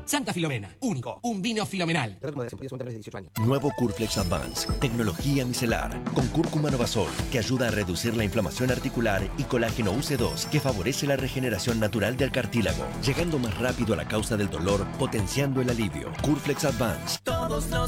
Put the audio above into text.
Santa Filomena, único, un vino filomenal. Nuevo Curflex Advance, tecnología micelar, con cúrcuma Novasol, que ayuda a reducir la inflamación articular, y colágeno UC2, que favorece la regeneración natural del cartílago, llegando más rápido a la causa del dolor, potenciando el alivio. Curflex Advance. Todos los